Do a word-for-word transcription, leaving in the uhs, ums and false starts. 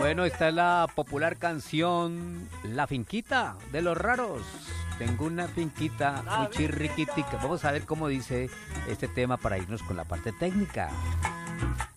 Bueno, esta es la popular canción La Finquita de Los Raros. Tengo una finquita muy chirriquitica. Vamos a ver cómo dice este tema para irnos con la parte técnica.